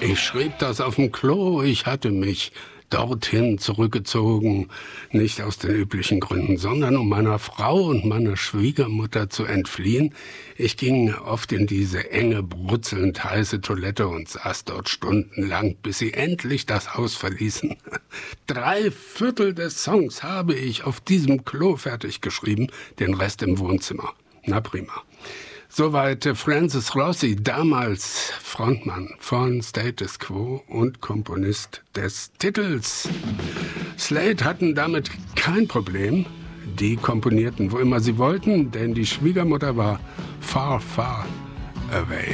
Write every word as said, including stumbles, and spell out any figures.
Ich schrieb das auf dem Klo, ich hatte mich dorthin zurückgezogen, nicht aus den üblichen Gründen, sondern um meiner Frau und meiner Schwiegermutter zu entfliehen. Ich ging oft in diese enge, brutzelnd heiße Toilette und saß dort stundenlang, bis sie endlich das Haus verließen. Drei Viertel des Songs habe ich auf diesem Klo fertig geschrieben, den Rest im Wohnzimmer. Na prima. Soweit Francis Rossi, damals Frontmann von Status Quo und Komponist des Titels. Slade hatten damit kein Problem. Die komponierten, wo immer sie wollten, denn die Schwiegermutter war far, far away.